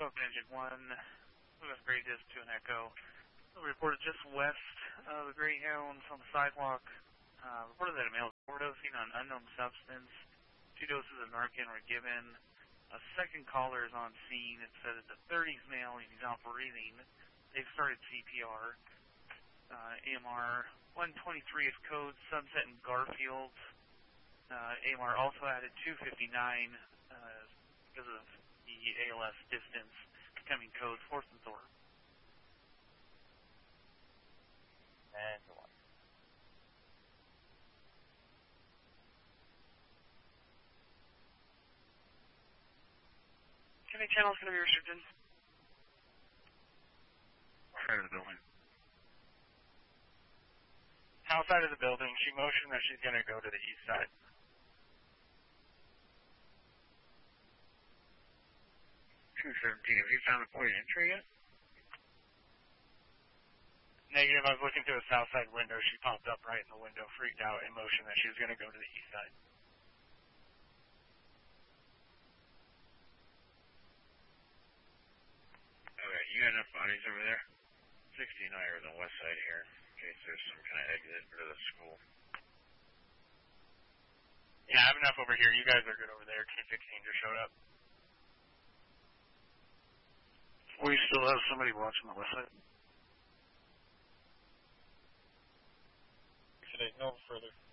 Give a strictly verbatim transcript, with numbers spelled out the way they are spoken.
Spoken Engine one, Louis Greyhound to an Echo. Reported just west of the Greyhounds on the sidewalk. Uh, reported that a male overdosing on unknown substance. Two doses of Narcan were given. A second caller is on scene. It said it's a thirties male. He's not breathing. They've started C P R. Uh, A M R one twenty-three is code Sunset and Garfield. Uh, A M R also added two fifty-nine uh, because of the A L S distance becoming code fourth and Thor. And one. How many channels going to be restricted? Side of the building. Outside of the building, she motioned that she's going to go to the east side. two seventeen, have you found the point of entry yet? Negative, I was looking through the south side window. She popped up right in the window, freaked out, and motioned that she was going to go to the east side. Okay, you got enough bodies over there? sixty and I are on the west side here, in case there's some kind of exit to the school. Yeah, I have enough over here. You guys are good over there. T sixteen just showed up. We still have somebody watching the west side. Today, no further.